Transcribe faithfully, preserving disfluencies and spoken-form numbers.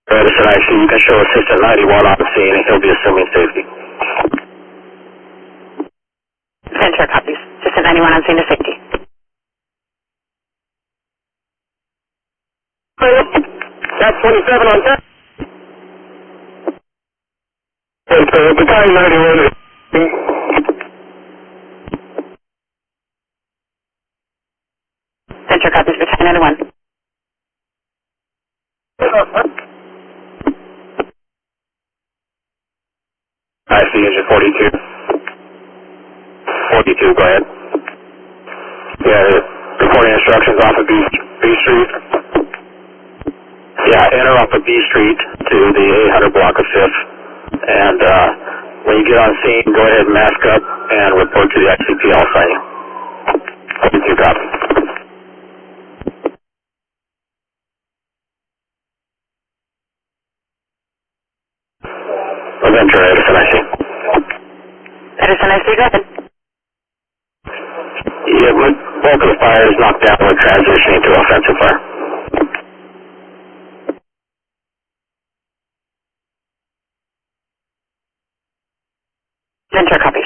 Edison, I C, you can show assistant ninety-one on the scene and he'll be assuming safety. Ventura copies. Assistant ninety-one on scene to safety. That's twenty-seven on set. It's uh, Battalion ninety-one. Ventura copies. Battalion ninety-one. I C, engine forty-two. forty-two, go ahead. Yeah, reporting instructions off of B, B Street. Yeah, enter off of B Street to the eight hundred block of fifth. And uh, when you get on scene, go ahead and mask up and report to the X C P L sighting. forty-two, copy. Ventura, Edison, I C. Edison, I C, go ahead. Yeah, but bulk of the fire is knocked down. We're transitioning to offensive fire. Ventura copy.